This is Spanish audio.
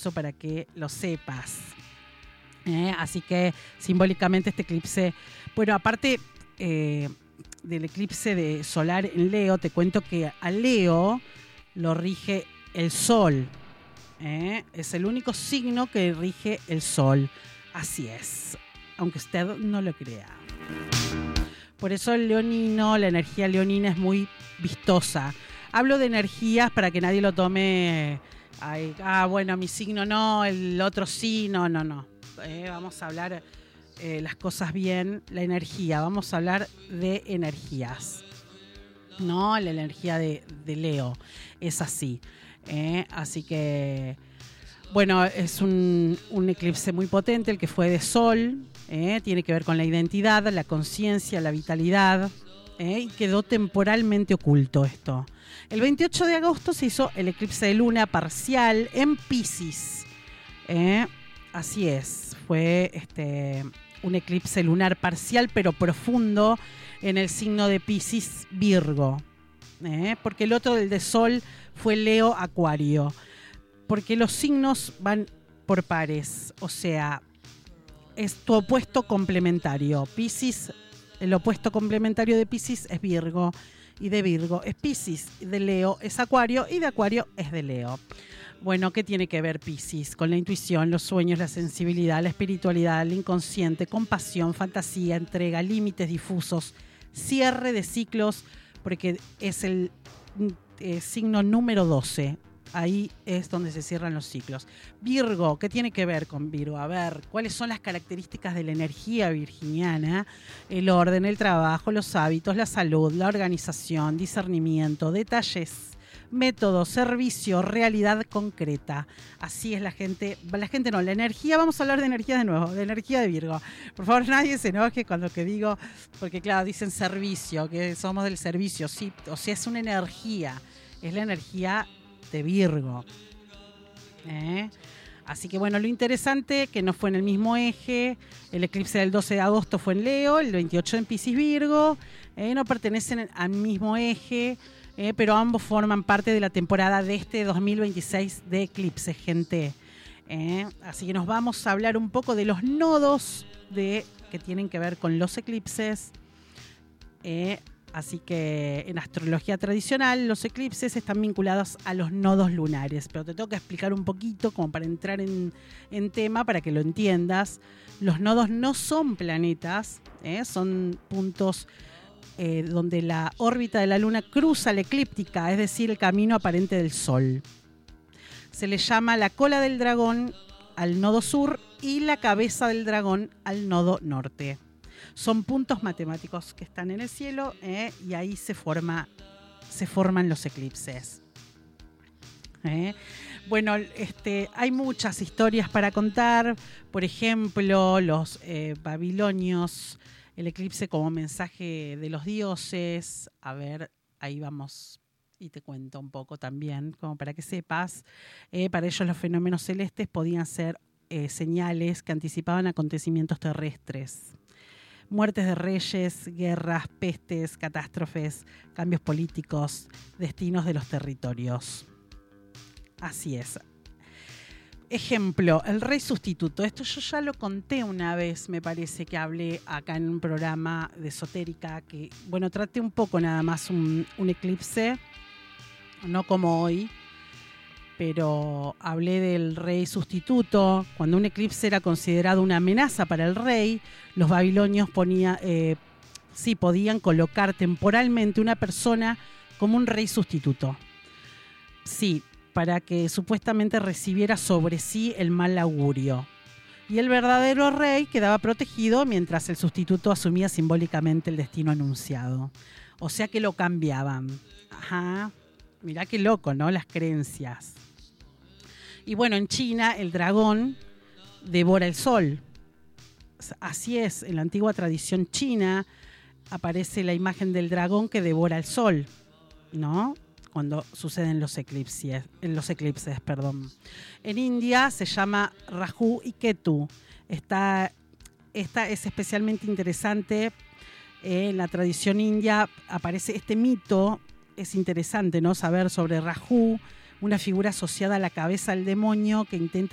eso para que lo sepas. Así que simbólicamente este eclipse, bueno, aparte del eclipse de solar en Leo, te cuento que a Leo lo rige el Sol. Es el único signo que rige el Sol. Así es, aunque usted no lo crea. Por eso el leonino, la energía leonina es muy vistosa. Hablo de energías para que nadie lo tome, bueno, mi signo no, el otro sí, no. Vamos a hablar las cosas bien, la energía, vamos a hablar de energías. No, la energía de Leo es así. Así que, bueno, es un eclipse muy potente, el que fue de Sol. Tiene que ver con la identidad, la conciencia, la vitalidad. Y quedó temporalmente oculto esto. El 28 de agosto se hizo el eclipse de luna parcial en Piscis. Así es, fue un eclipse lunar parcial pero profundo en el signo de Piscis Virgo. Porque el otro, el de Sol, fue Leo Acuario. Porque los signos van por pares, o sea, es tu opuesto complementario. Piscis, el opuesto complementario de Piscis es Virgo, y de Virgo es Piscis, de Leo es Acuario, y de Acuario es de Leo. Bueno, ¿qué tiene que ver Piscis? Con la intuición, los sueños, la sensibilidad, la espiritualidad, el inconsciente, compasión, fantasía, entrega, límites difusos, cierre de ciclos, porque es el signo número 12. Ahí es donde se cierran los ciclos. Virgo, ¿qué tiene que ver con Virgo? A ver, ¿cuáles son las características de la energía virginiana? El orden, el trabajo, los hábitos, la salud, la organización, discernimiento, detalles, método, servicio, realidad concreta. Así es la gente no, la energía, vamos a hablar de energía de nuevo, de energía de Virgo. Por favor, nadie se enoje con lo que digo, porque claro, dicen servicio, que somos del servicio, sí, o sea, es una energía, es la energía de Virgo. Así que bueno, lo interesante que no fue en el mismo eje. El eclipse del 12 de agosto fue en Leo, el 28 en Piscis Virgo. No pertenecen al mismo eje, pero ambos forman parte de la temporada de este 2026 de eclipses, gente. Así que nos vamos a hablar un poco de los nodos que tienen que ver con los eclipses. Así que en astrología tradicional los eclipses están vinculados a los nodos lunares, pero te tengo que explicar un poquito como para entrar en tema, para que lo entiendas. Los nodos no son planetas, son puntos donde la órbita de la luna cruza la eclíptica, es decir, el camino aparente del Sol. Se le llama la cola del dragón al nodo sur y la cabeza del dragón al nodo norte. Son puntos matemáticos que están en el cielo, y ahí se forman los eclipses. Bueno, hay muchas historias para contar. Por ejemplo, los babilonios, el eclipse como mensaje de los dioses. A ver, ahí vamos y te cuento un poco también, como para que sepas. Para ellos los fenómenos celestes podían ser señales que anticipaban acontecimientos terrestres. Muertes de reyes, guerras, pestes, catástrofes, cambios políticos, destinos de los territorios. Así es. Ejemplo, el rey sustituto. Esto yo ya lo conté una vez, me parece que hablé acá en un programa de esotérica, que, bueno, traté un poco nada más un eclipse, no como hoy, pero hablé del rey sustituto. Cuando un eclipse era considerado una amenaza para el rey, los babilonios podían colocar temporalmente una persona como un rey sustituto. Sí, para que supuestamente recibiera sobre sí el mal augurio. Y el verdadero rey quedaba protegido mientras el sustituto asumía simbólicamente el destino anunciado. O sea que lo cambiaban. Ajá. Mirá qué loco, ¿no? Las creencias. Y bueno, en China el dragón devora el sol. Así es, en la antigua tradición china aparece la imagen del dragón que devora el sol, ¿no? Cuando suceden los eclipses. En India se llama Rahu y Ketu. Esta es especialmente interesante. En la tradición india aparece este mito. Es interesante, ¿no? Saber sobre Rahu, una figura asociada a la cabeza del demonio que intenta